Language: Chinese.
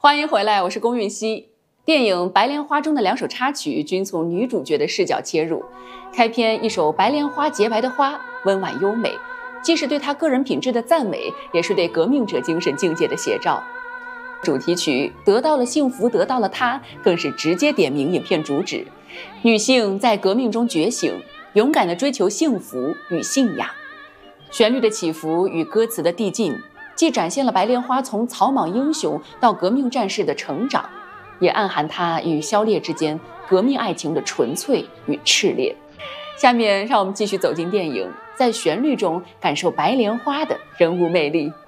欢迎回来，我是龚韵希。电影《白莲花》中的2首插曲均从女主角的视角切入。开篇一首《白莲花洁白的花》温婉优美，既是对她个人品质的赞美，也是对革命者精神境界的写照。主题曲《得到了幸福，得到了他》更是直接点明影片主旨：女性在革命中觉醒，勇敢地追求幸福与信仰。旋律的起伏与歌词的递进，既展现了白莲花从草莽英雄到革命战士的成长，也暗含她与萧烈之间革命爱情的纯粹与炽烈。下面让我们继续走进电影，在旋律中感受白莲花的人物魅力。